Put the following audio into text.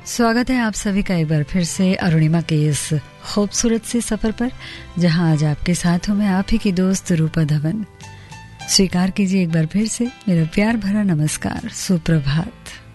स्वागत है आप सभी का एक बार फिर से अरुणिमा के इस खूबसूरत से सफर पर, जहां आज आपके साथ हूं मैं, आप ही की दोस्त रूपा धवन। स्वीकार कीजिए एक बार फिर से मेरा प्यार भरा नमस्कार, सुप्रभात।